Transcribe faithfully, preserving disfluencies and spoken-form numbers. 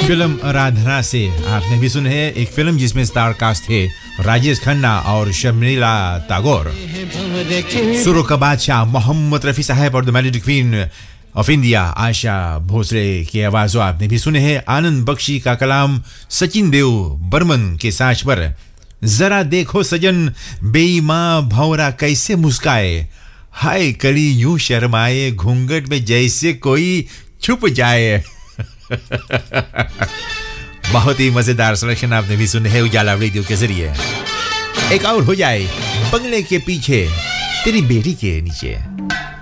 Film आराधना से आपने भी सुने है, एक फिल्म जिसमें स्टार कास्ट थे राजेश खन्ना और शर्मिला टैगोर, सुरों का बादशाह मोहम्मद रफी साहब और द melody queen of India Asha Bhosle की आवाज़ों आपने भी सुने हैं। आनंद बख्शी का कलाम सचिन देव बर्मन के साज पर। जरा देखो सजन बेईमां भौरा कैसे मुस्काए, हाय कली यूं शर्माए घूंघट में जैसे कोई छुप जाए। बहुत ही मजेदार सिलेक्शन आपने भी सुने हैं उजाला रेडियो के जरिए। एक और हो जाए बंगले के पीछे तेरी बेटी के नीचे।